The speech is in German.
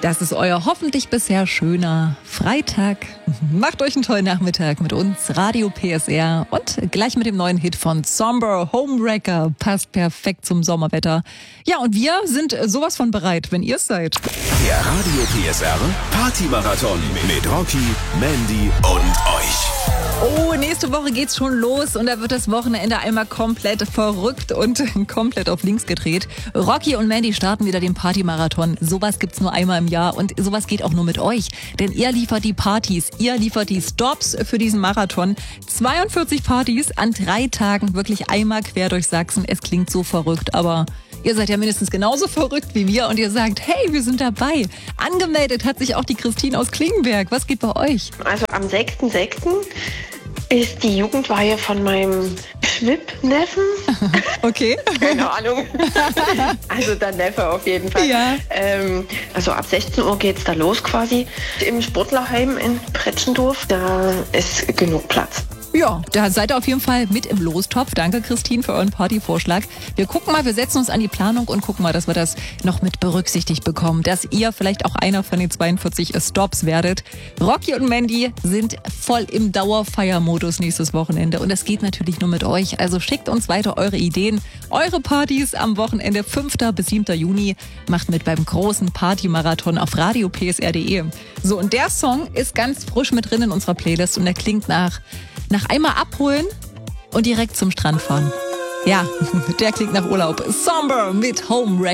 Das ist euer hoffentlich bisher schöner Freitag. Macht euch einen tollen Nachmittag mit uns, Radio PSR, und gleich mit dem neuen Hit von Somber, Homewrecker. Passt perfekt zum Sommerwetter. Ja, und wir sind sowas von bereit, wenn ihr es seid. Der Radio PSR Party-Marathon mit Rocky, Mandy und euch. Oh, nächste Woche geht's schon los und da wird das Wochenende einmal komplett verrückt und komplett auf links gedreht. Rocky und Mandy starten wieder den Party-Marathon. Sowas gibt's nur einmal im Jahr und sowas geht auch nur mit euch. Denn ihr liefert die Partys, ihr liefert die Stops für diesen Marathon. 42 Partys an 3 Tagen, wirklich einmal quer durch Sachsen. Es klingt so verrückt, aber ihr seid ja mindestens genauso verrückt wie wir und ihr sagt, hey, wir sind dabei. Angemeldet hat sich auch die Christine aus Klingenberg. Was geht bei euch? Also am 6.6. ist die Jugendweihe von meinem Schwipp-Neffen. Okay. Keine Ahnung. Also der Neffe auf jeden Fall. Ja. Also ab 16 Uhr geht's da los quasi. Im Sportlerheim in Pretschendorf, da ist genug Platz. Ja, da seid ihr auf jeden Fall mit im Lostopf. Danke, Christine, für euren Partyvorschlag. Wir gucken mal, wir setzen uns an die Planung und gucken mal, dass wir das noch mit berücksichtigt bekommen, dass ihr vielleicht auch einer von den 42 Stops werdet. Rocky und Mandy sind voll im Dauerfeiermodus nächstes Wochenende und das geht natürlich nur mit euch. Also schickt uns weiter eure Ideen, eure Partys am Wochenende 5. bis 7. Juni. Macht mit beim großen Party-Marathon auf radiopsr.de. So, und der Song ist ganz frisch mit drin in unserer Playlist und der klingt nach einmal abholen und direkt zum Strand fahren. Ja, der klingt nach Urlaub. Somber mit Homewrecker.